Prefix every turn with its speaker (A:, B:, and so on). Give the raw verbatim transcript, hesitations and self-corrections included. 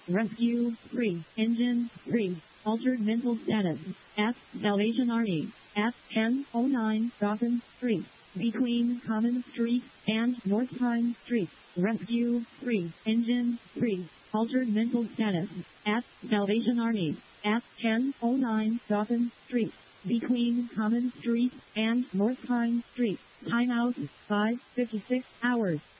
A: Rescue three. Engine three. Altered mental status. At Salvation Army. At ten oh nine Dawson Street. Between Common Street and North Pine Street. Rescue three. Engine three. Altered mental status. At Salvation Army. At ten oh nine Dawson Street. Between Common Street and North Pine Street. Timeout five fifty-six hours.